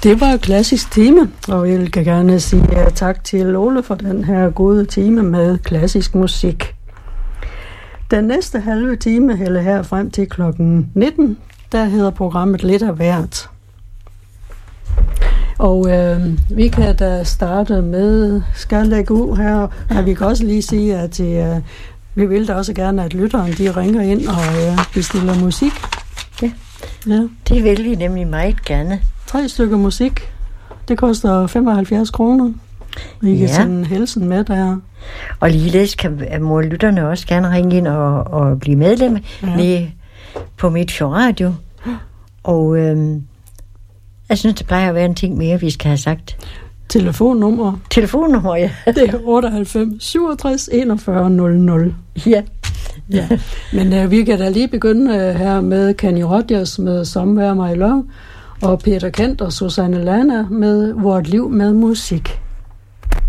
Det var et klassisk time, og jeg vil gerne sige tak til Ole for den her gode time med klassisk musik. Den næste halve time, eller her frem til klokken 19, der hedder programmet Lidt af hvert. Og vi kan da starte med, skal lægge ud her, og vi kan også lige sige, at vi vil da også gerne, at lytteren de ringer ind og bestiller musik. Ja, det vil vi nemlig meget gerne. 3 stykker musik. Det koster 75 kroner. Vi kan sende hilsen med der. Og ligeledes må lytterne også gerne ringe ind og blive medlem lige på Midtfjord Radio. Og jeg synes, det plejer at være en ting mere, vi skal have sagt. Telefonnummer, ja. Det er 98 67 41 00. Ja. Men vi kan da lige begynde her med Kenny Rogers med Somewhere My Love, og Peter Kent og Susanne Lana med Vort Liv med Musik.